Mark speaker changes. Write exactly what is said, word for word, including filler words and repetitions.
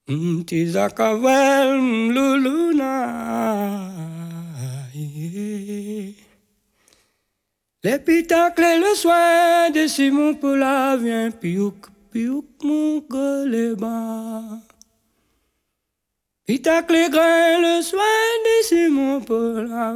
Speaker 1: Tizakavel Luluna. L'épitacle et le soin de Simon Pola vient piouk, piouk, mon goléba. Pitacle et grain, le soin de Simon Pola